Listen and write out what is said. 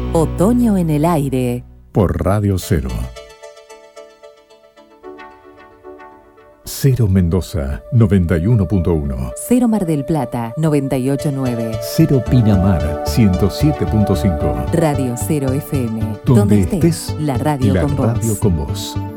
Otoño en el aire. Por Radio Cero. Cero Mendoza, 91.1. Cero Mar del Plata, 98.9. Cero Pinamar, 107.5. Radio Cero FM. Donde estés, la radio con vos. Radio con vos.